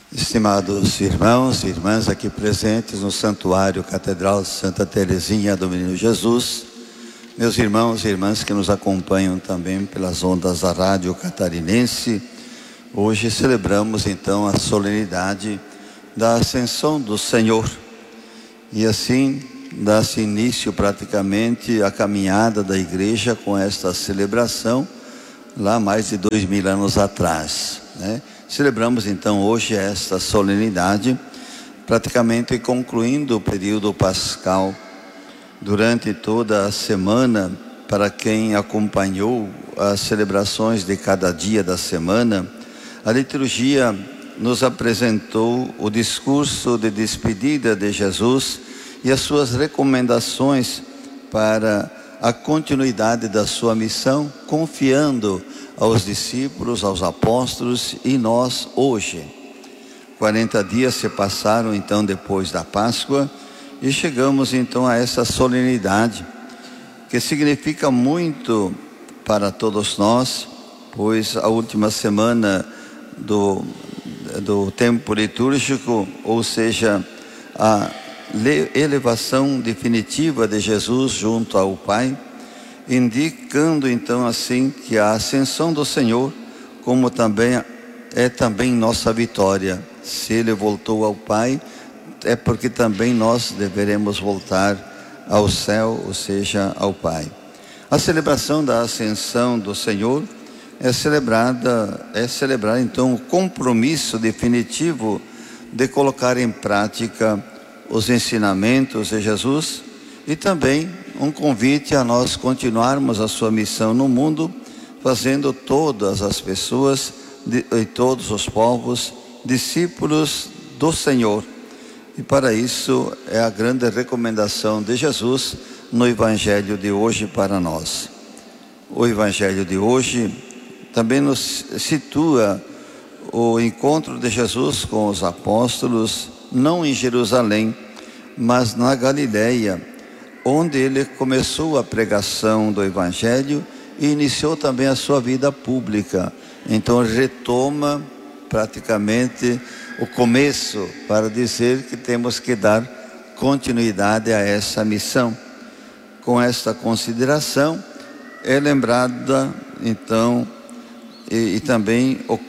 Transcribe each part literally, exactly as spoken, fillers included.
Estimados irmãos e irmãs aqui presentes no Santuário Catedral Santa Teresinha do Menino Jesus, meus irmãos e irmãs que nos acompanham também pelas ondas da Rádio Catarinense, hoje celebramos então a solenidade da Ascensão do Senhor. E assim dá-se início praticamente a caminhada da igreja com esta celebração, lá mais de dois mil anos atrás, né? Celebramos então hoje esta solenidade, praticamente concluindo o período pascal. Durante toda a semana, para quem acompanhou as celebrações de cada dia da semana, a liturgia nos apresentou o discurso de despedida de Jesus e as suas recomendações para a continuidade da sua missão, confiando aos discípulos, aos apóstolos e nós hoje. quarenta dias se passaram então depois da Páscoa e chegamos então a essa solenidade que significa muito para todos nós, pois a última semana do, do tempo litúrgico, ou seja, a elevação definitiva de Jesus junto ao Pai, indicando então assim que a ascensão do Senhor, como também é também nossa vitória. Se Ele voltou ao Pai, é porque também nós deveremos voltar ao céu, ou seja, ao Pai. A celebração da ascensão do Senhor é celebrada, é celebrar então o compromisso definitivo de colocar em prática os ensinamentos de Jesus e também um convite a nós continuarmos a sua missão no mundo, fazendo todas as pessoas e todos os povos discípulos do Senhor. E para isso é a grande recomendação de Jesus no Evangelho de hoje para nós. O Evangelho de hoje também nos situa o encontro de Jesus com os apóstolos, não em Jerusalém, mas na Galileia, onde ele começou a pregação do Evangelho e iniciou também a sua vida pública. Então retoma praticamente o começo para dizer que temos que dar continuidade a essa missão. Com esta consideração é lembrada então e, e também o,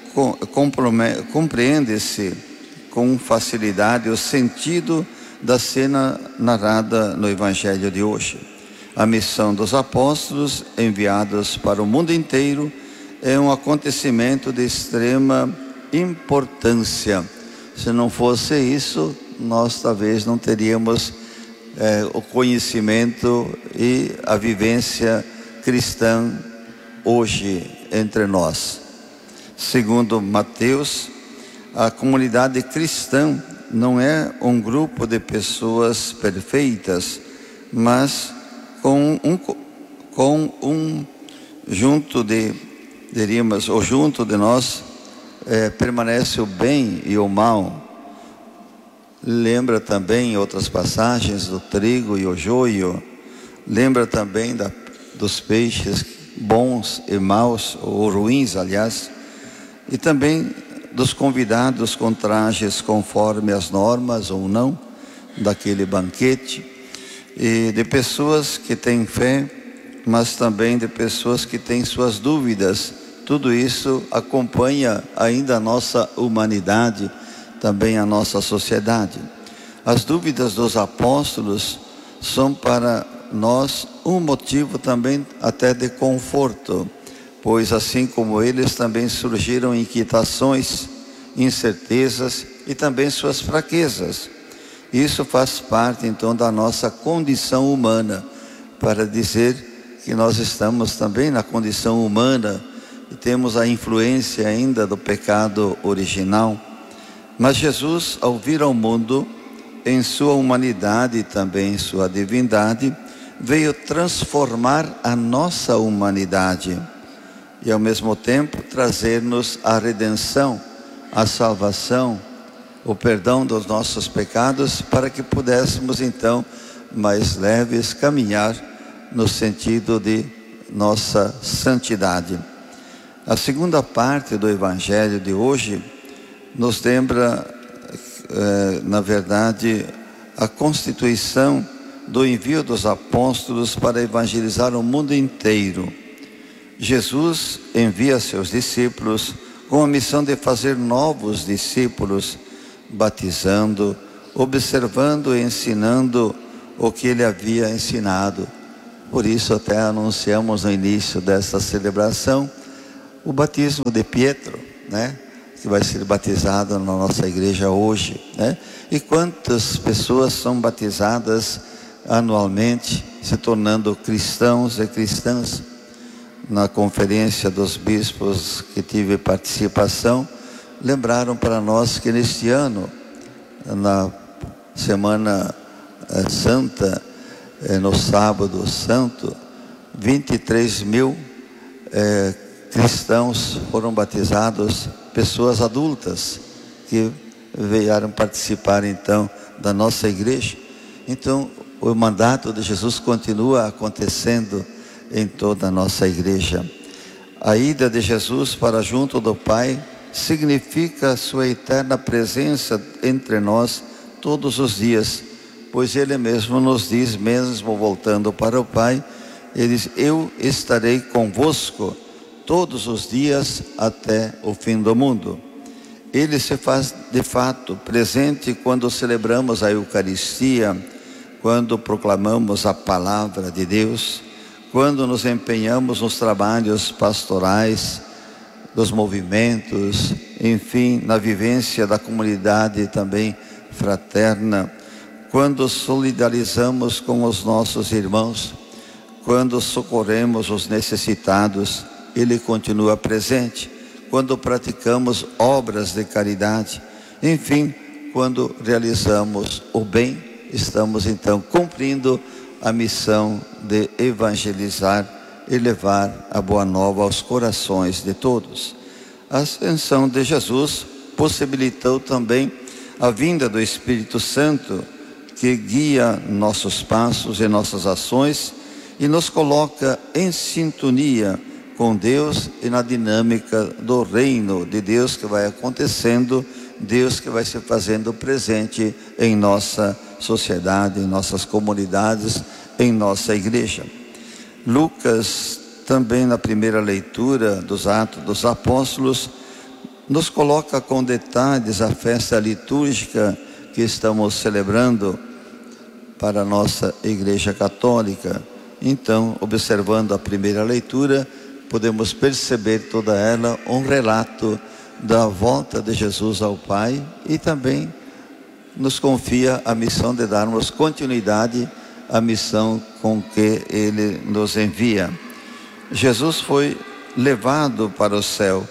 compreende-se com facilidade o sentido da cena narrada no Evangelho de hoje. A missão dos apóstolos enviados para o mundo inteiro é um acontecimento de extrema importância. Se não fosse isso, nós talvez não teríamos é, o conhecimento e a vivência cristã hoje entre nós. Segundo Mateus, a comunidade cristã não é um grupo de pessoas perfeitas, mas com um, com um junto de, diríamos, ou junto de nós é, permanece o bem e o mal. Lembra também outras passagens do trigo e o joio, lembra também da, dos peixes bons e maus, ou ruins, aliás, e também dos convidados com trajes conforme as normas ou não daquele banquete, e de pessoas que têm fé, mas também de pessoas que têm suas dúvidas. Tudo isso acompanha ainda a nossa humanidade, também a nossa sociedade. As dúvidas dos apóstolos são para nós um motivo também até de conforto, pois assim como eles também surgiram inquietações, incertezas e também suas fraquezas. Isso faz parte então da nossa condição humana, para dizer que nós estamos também na condição humana e temos a influência ainda do pecado original. Mas Jesus, ao vir ao mundo, em sua humanidade e também em sua divindade, veio transformar a nossa humanidade e ao mesmo tempo trazer-nos a redenção, a salvação, o perdão dos nossos pecados, para que pudéssemos então mais leves caminhar no sentido de nossa santidade. A segunda parte do Evangelho de hoje nos lembra, eh, na verdade, a constituição do envio dos apóstolos para evangelizar o mundo inteiro. Jesus envia seus discípulos com a missão de fazer novos discípulos, batizando, observando e ensinando o que ele havia ensinado. Por isso até anunciamos no início desta celebração o batismo de Pietro, né? Que vai ser batizado na nossa igreja hoje, né? E quantas pessoas são batizadas anualmente, se tornando cristãos e cristãs. Na conferência dos bispos que tive participação, lembraram para nós que neste ano, na Semana eh, Santa, eh, no Sábado Santo, vinte e três mil eh, cristãos foram batizados, pessoas adultas que vieram participar então da nossa igreja. Então o mandato de Jesus continua acontecendo em toda a nossa igreja. A ida de Jesus para junto do Pai significa a sua eterna presença entre nós todos os dias, pois Ele mesmo nos diz, mesmo voltando para o Pai, Ele diz: eu estarei convosco todos os dias até o fim do mundo. Ele se faz de fato presente quando celebramos a Eucaristia, quando proclamamos a palavra de Deus, quando nos empenhamos nos trabalhos pastorais, dos movimentos, enfim, na vivência da comunidade também fraterna, quando solidarizamos com os nossos irmãos, quando socorremos os necessitados, Ele continua presente. Quando praticamos obras de caridade, enfim, quando realizamos o bem, estamos então cumprindo a missão de evangelizar e levar a boa nova aos corações de todos. A ascensão de Jesus possibilitou também a vinda do Espírito Santo, que guia nossos passos e nossas ações e nos coloca em sintonia com Deus e na dinâmica do reino de Deus que vai acontecendo, Deus que vai se fazendo presente em nossa sociedade, em nossas comunidades, em nossa igreja. Lucas, também na primeira leitura dos Atos dos Apóstolos, nos coloca com detalhes a festa litúrgica que estamos celebrando para a nossa Igreja Católica. Então, observando a primeira leitura, podemos perceber toda ela um relato da volta de Jesus ao Pai e também nos confia a missão de darmos continuidade à missão com que Ele nos envia. Jesus foi levado para o céu,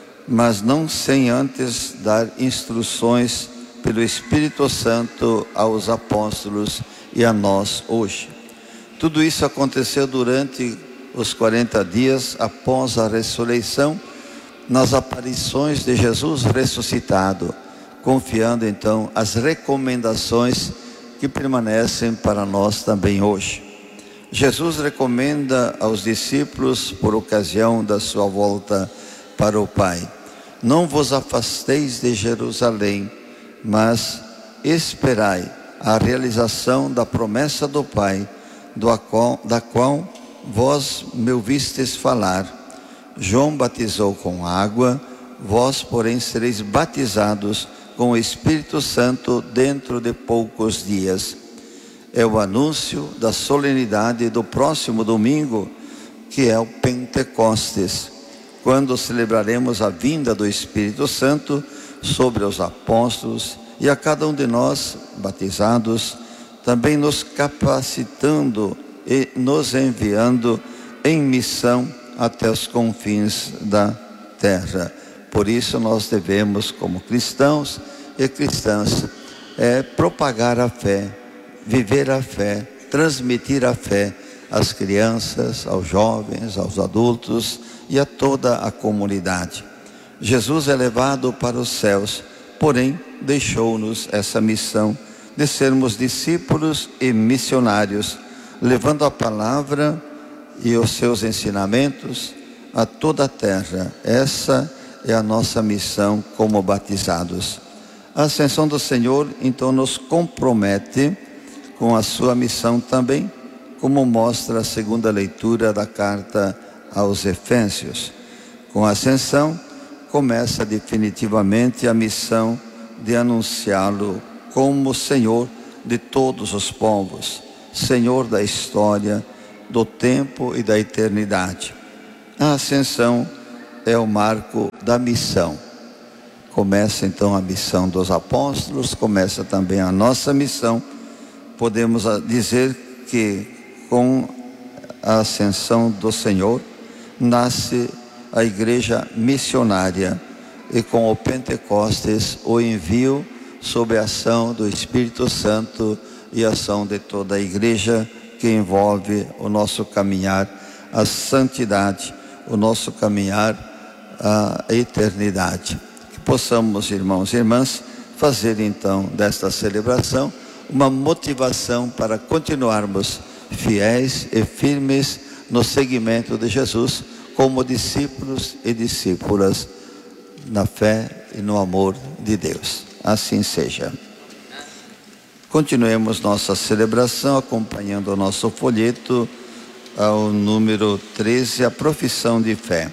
mas não sem antes dar instruções pelo Espírito Santo aos apóstolos e a nós hoje. Tudo isso aconteceu durante os quarenta dias após a ressurreição, nas aparições de Jesus ressuscitado, confiando então as recomendações que permanecem para nós também hoje. Jesus recomenda aos discípulos, por ocasião da sua volta para o Pai: não vos afasteis de Jerusalém, mas esperai a realização da promessa do Pai, do qual, da qual vós me ouvistes falar. João batizou com água, vós, porém, sereis batizados com o Espírito Santo dentro de poucos dias. É o anúncio da solenidade do próximo domingo, que é o Pentecostes, quando celebraremos a vinda do Espírito Santo sobre os apóstolos e a cada um de nós, batizados, também nos capacitando e nos enviando em missão até os confins da terra. Por isso nós devemos, como cristãos e cristãs, é, propagar a fé, viver a fé, transmitir a fé às crianças, aos jovens, aos adultos e a toda a comunidade. Jesus é levado para os céus, porém deixou-nos essa missão de sermos discípulos e missionários, levando a palavra e os seus ensinamentos a toda a terra. Essa é a nossa missão como batizados. A ascensão do Senhor, então, nos compromete com a sua missão também, como mostra a segunda leitura da carta aos Efésios. Com a ascensão, começa definitivamente a missão de anunciá-lo como Senhor de todos os povos, Senhor da história, do tempo e da eternidade. A ascensão é o marco da missão. Começa então a missão dos apóstolos, começa também a nossa missão. Podemos dizer que com a ascensão do Senhor nasce a igreja missionária, e com o Pentecostes o envio sob a ação do Espírito Santo e a ação de toda a igreja, que envolve o nosso caminhar à santidade, o nosso caminhar à eternidade. Que possamos, irmãos e irmãs, fazer então desta celebração uma motivação para continuarmos fiéis e firmes no seguimento de Jesus, como discípulos e discípulas, na fé e no amor de Deus. Assim seja. Continuemos nossa celebração acompanhando o nosso folheto ao número treze, a profissão de fé.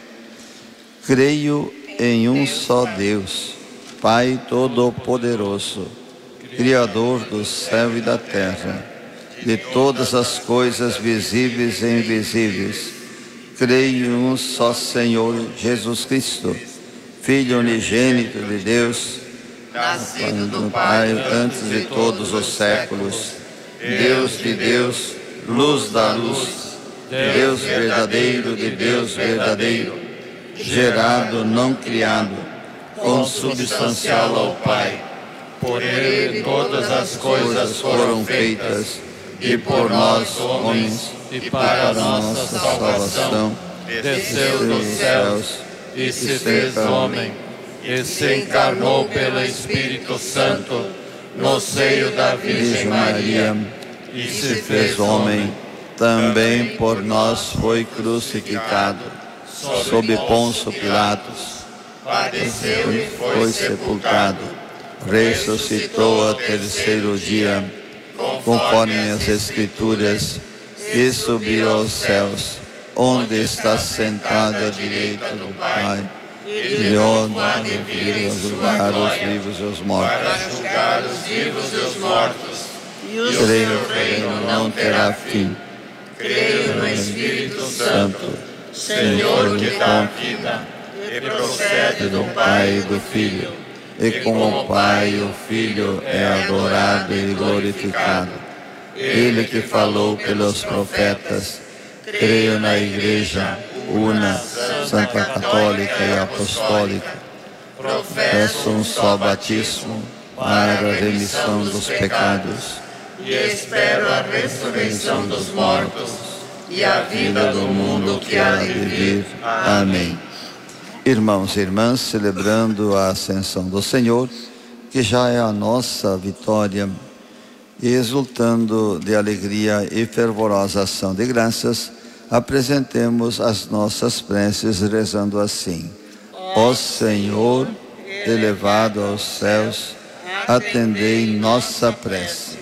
Creio em um só Deus, Pai Todo-Poderoso, Criador do céu e da terra, de todas as coisas visíveis e invisíveis. Creio em um só Senhor Jesus Cristo, Filho unigênito de Deus, nascido do Pai antes de todos os séculos, Deus de Deus, luz da luz, Deus verdadeiro de Deus verdadeiro, gerado, não criado, consubstancial ao Pai. Por Ele todas as coisas foram feitas, e por nós, homens, e para a nossa salvação, desceu dos céus e se fez homem, e se encarnou pelo Espírito Santo no seio da Virgem Maria, e se fez homem. Também por nós foi crucificado, sob Pôncio Pilatos, padeceu e foi sepultado, ressuscitou ao terceiro dia, conforme as Escrituras, e subiu aos céus, onde está sentado à direita do Pai, de onde há de vir a julgar os vivos e os mortos. Para julgar os vivos e os mortos, e o Creio seu que reino não terá fim. Creio no Espírito Santo, Senhor que dá vida, e procede do Pai e do Filho, e como o Pai e o Filho é adorado e glorificado. Ele que falou pelos profetas. Creio na Igreja una, santa, católica e apostólica. Professo um só batismo para a remissão dos pecados, e espero a ressurreição dos mortos e a vida do mundo que há de vir. Amém. Irmãos e irmãs, celebrando a ascensão do Senhor, que já é a nossa vitória, e exultando de alegria e fervorosa ação de graças, apresentemos as nossas preces rezando assim: Ó Senhor, elevado aos céus, atendei nossa prece.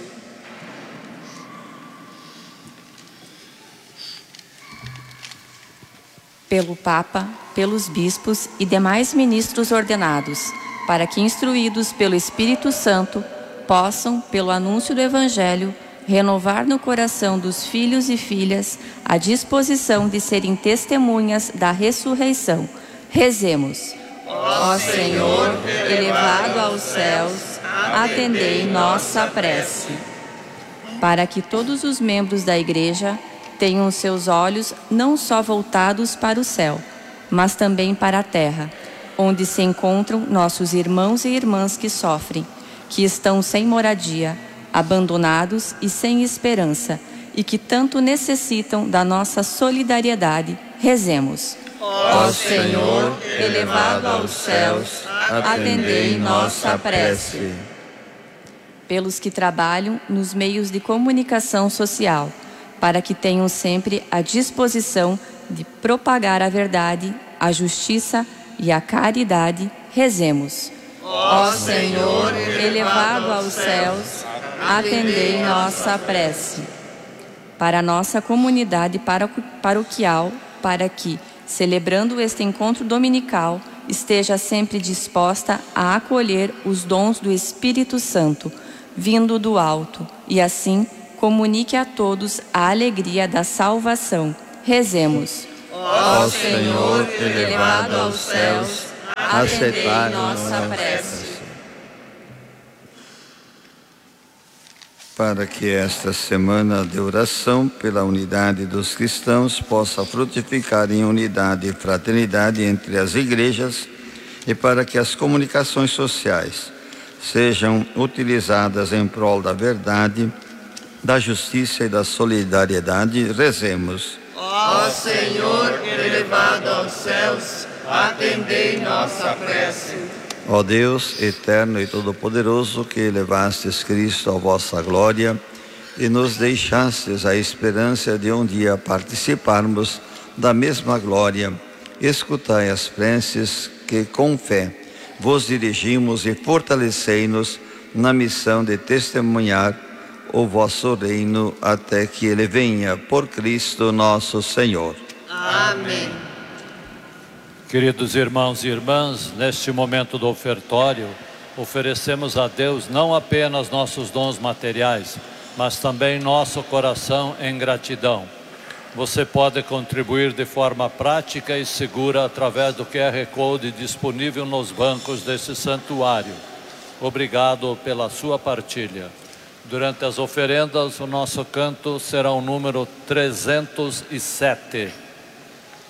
Pelo Papa, pelos bispos e demais ministros ordenados, para que, instruídos pelo Espírito Santo, possam, pelo anúncio do Evangelho, renovar no coração dos filhos e filhas a disposição de serem testemunhas da ressurreição. Rezemos. Ó Senhor, elevado aos céus, atendei nossa prece. Para que todos os membros da Igreja tenham seus olhos não só voltados para o céu, mas também para a terra, onde se encontram nossos irmãos e irmãs que sofrem, que estão sem moradia, abandonados e sem esperança, e que tanto necessitam da nossa solidariedade. Rezemos. Ó Senhor, elevado aos céus, atendei nossa prece. Pelos que trabalham nos meios de comunicação social, para que tenham sempre a disposição de propagar a verdade, a justiça e a caridade, rezemos. Ó Senhor, elevado aos céus, atendei nossa prece. Para a nossa comunidade paroquial, para que, celebrando este encontro dominical, esteja sempre disposta a acolher os dons do Espírito Santo, vindo do alto, e assim comunique a todos a alegria da salvação. Rezemos. Ó Senhor, elevado aos céus, atendei nossa prece. Para que esta semana de oração pela unidade dos cristãos possa frutificar em unidade e fraternidade entre as igrejas, e para que as comunicações sociais sejam utilizadas em prol da verdade, da justiça e da solidariedade, rezemos. Ó Senhor, elevado aos céus, atendei nossa prece. Ó Deus, eterno e todo-poderoso, que elevastes Cristo à vossa glória e nos deixastes a esperança de um dia participarmos da mesma glória, escutai as preces que, com fé, vos dirigimos e fortalecei-nos na missão de testemunhar o vosso reino até que ele venha, por Cristo nosso Senhor. Amém. Queridos irmãos e irmãs, neste momento do ofertório, oferecemos a Deus não apenas nossos dons materiais, mas também nosso coração em gratidão. Você pode contribuir de forma prática e segura através do Q R Code disponível nos bancos desse santuário. Obrigado pela sua partilha. Durante as oferendas, o nosso canto será o número trezentos e sete.